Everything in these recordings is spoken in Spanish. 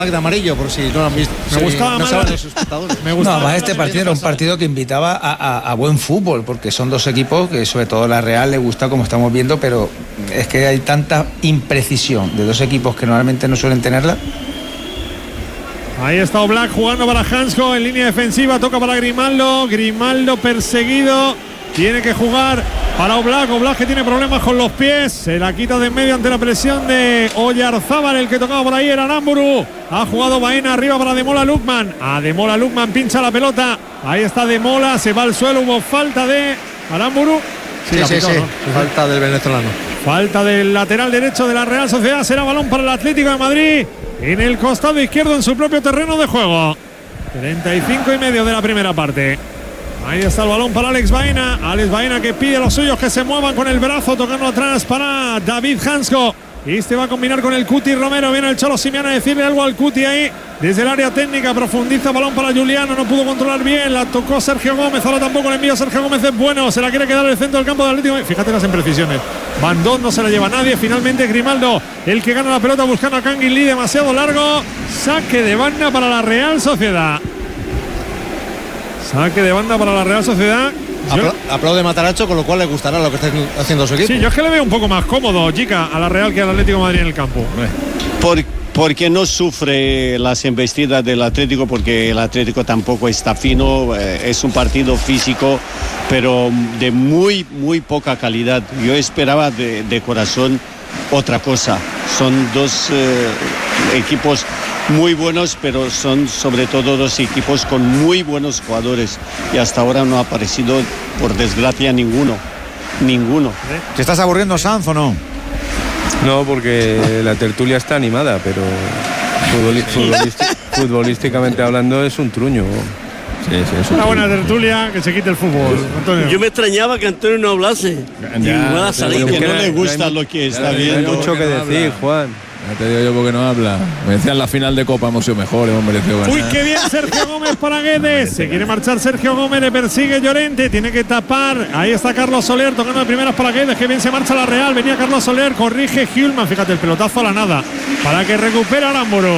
de amarillo, por si no lo han visto. Me gustaba no más saben los espectadores. Además este partido era un partido que invitaba a buen fútbol, porque son dos equipos que sobre todo la Real le gusta, como estamos viendo, pero es que hay tanta imprecisión de dos equipos que normalmente no suelen tenerla. Ahí está Oblak jugando para Hansko en línea defensiva, toca para Grimaldo perseguido, tiene que jugar para Oblak que tiene problemas con los pies, se la quita de en medio ante la presión de Oyarzábal, el que tocaba por ahí era Aramburu, ha jugado Baena arriba para Demola Lukman, Demola Lukman pincha la pelota, ahí está Demola, se va al suelo, hubo falta de Aramburu. Sí, ¿no? Falta del venezolano. Falta del lateral derecho de la Real Sociedad, será balón para el Atlético de Madrid en el costado izquierdo en su propio terreno de juego. 35,5 de la primera parte. Ahí está el balón para Alex Baena. Alex Baena que pide a los suyos que se muevan con el brazo, tocando atrás para David Hansko. Y este va a combinar con el Cuti Romero. Viene el Cholo Simeone a decirle algo al Cuti ahí. Desde el área técnica profundiza balón para Juliano. No pudo controlar bien. La tocó Sergio Gómez. Ahora tampoco le envía. Sergio Gómez es bueno. Se la quiere quedar en el centro del campo de Atlético. Fíjate las imprecisiones. Van Don no se la lleva nadie. Finalmente Grimaldo, el que gana la pelota buscando a Kangin Lee. Demasiado largo. Saque de banda para la Real Sociedad. Saque de banda para la Real Sociedad. Aplaude Mataracho, con lo cual le gustará lo que está haciendo su equipo. Sí, yo es que le veo un poco más cómodo, Chica, a la Real que al Atlético de Madrid en el campo. Porque no sufre las embestidas del Atlético, porque el Atlético tampoco está fino, es un partido físico, pero de muy, muy poca calidad. Yo esperaba de corazón otra cosa. Son dos equipos muy buenos, pero son sobre todo dos equipos con muy buenos jugadores y hasta ahora no ha aparecido, por desgracia, ninguno. ¿Te estás aburriendo, Sanz, o no? No, porque la tertulia está animada, pero futbolísticamente hablando es un truño. Sí, es una buena tertulia, que se quite el fútbol, Antonio. Yo me extrañaba que Antonio no hablase. Ninguna salida. Que no le gusta lo que está viendo. Hay mucho que decir, Juan. Ya te digo yo porque no habla. Me decían la final de Copa hemos sido mejores, hemos merecido ganar. Uy, qué bien Sergio Gómez para Guedes. Se quiere marchar Sergio Gómez, le persigue Llorente, tiene que tapar. Ahí está Carlos Soler tocando de primeras para Guedes. Qué bien se marcha la Real. Venía Carlos Soler, corrige Hjulman. Fíjate el pelotazo a la nada. Para que recupere Aramburu.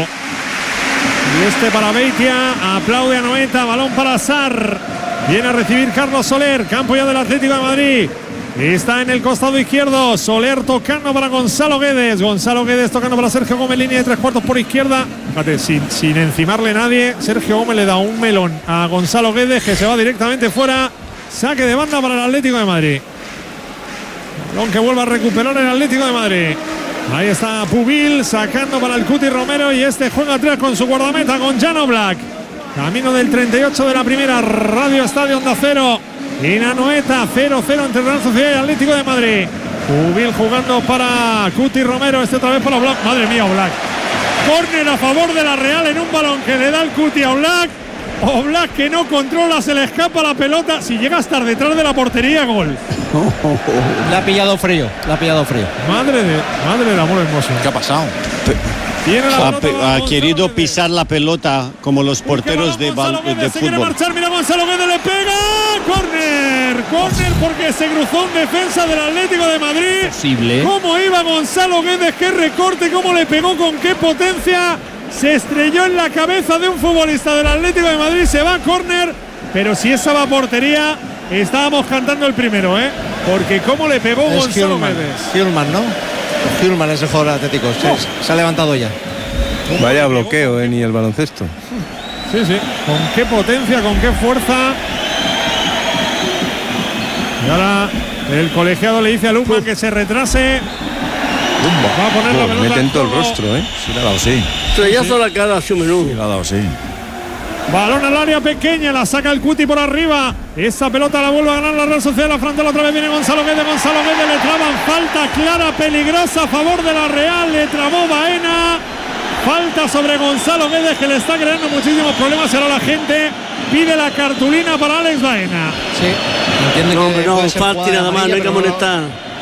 Y este para Beitia. Aplaude a Noeta. Balón para Sarr. Viene a recibir Carlos Soler. Campo ya del Atlético de Madrid. Está en el costado izquierdo. Soler tocando para Gonzalo Guedes. Gonzalo Guedes tocando para Sergio Gómez. Línea de 3/4 por izquierda. Fíjate, sin encimarle nadie. Sergio Gómez le da un melón a Gonzalo Guedes, que se va directamente fuera. Saque de banda para el Atlético de Madrid. Balón que vuelve a recuperar el Atlético de Madrid. Ahí está Pubil sacando para el Cuti Romero. Y este juega atrás con su guardameta, con Jan Oblak. Camino del 38 de la primera. Radio Estadio Onda Cero. Y Anoeta 0-0 entre Real Sociedad y Atlético de Madrid. Pubil jugando para Cuti Romero. Este otra vez para Oblak. Madre mía, Oblak. Córner a favor de la Real en un balón que le da el Cuti a Oblak. Oblak que no controla, se le escapa la pelota. Si llega a estar detrás de la portería, gol. Le ha pillado frío. Madre del amor hermoso. ¿Qué ha pasado? Ha querido pisar la pelota como los porteros de fútbol. Marchar, mira, Gonzalo Guedes le pega. Córner porque se cruzó en defensa del Atlético de Madrid. Posible. ¿Cómo iba Gonzalo Guedes? Qué recorte, cómo le pegó, con qué potencia. Se estrelló en la cabeza de un futbolista del Atlético de Madrid. Se va a córner, pero si esa va a portería, estábamos cantando el primero, porque cómo le pegó Gonzalo Guedes. Hjulman, ¿no? Hjulman es el jugador atlético. Se ha levantado ya. Vaya bloqueo, ni el baloncesto. Sí. Con qué potencia, con qué fuerza. Y ahora el colegiado le dice a Lukman que se retrase. Va a poner la pelota. Mete en todo el rostro, Sí, le ha dado, sí. Estrellazo la cara a su menú. Sí, le ha dado, sí. Balón al área pequeña, la saca el Cuti por arriba. Esa pelota la vuelve a ganar la Real Sociedad. La frontal otra vez viene Gonzalo Guedes. Le traban falta clara, peligrosa a favor de la Real. Le trabó Baena. Falta sobre Gonzalo Guedes, que le está creando muchísimos problemas. Y ahora la gente pide la cartulina para Alex Baena. Sí, entiende no, que no, falta nada más, no hay que amonestar.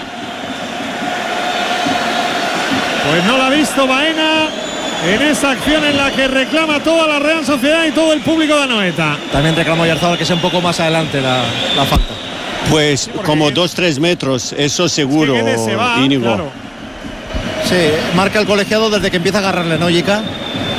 Pues no la ha visto Baena en esa acción en la que reclama toda la Real Sociedad y todo el público de Anoeta. También reclamó Oyarzábal que sea un poco más adelante la falta. Pues como 2-3 metros, eso seguro, se va, Íñigo. Claro. Sí, marca el colegiado desde que empieza a agarrarle, ¿no, Yica?